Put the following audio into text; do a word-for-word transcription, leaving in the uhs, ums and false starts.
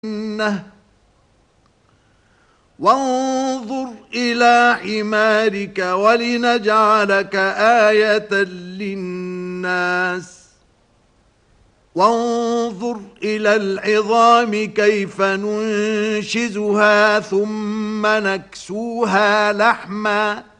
وانظر إلى حمارك ولنجعلك آية للناس وانظر إلى العظام كيف ننشزها ثم نكسوها لحما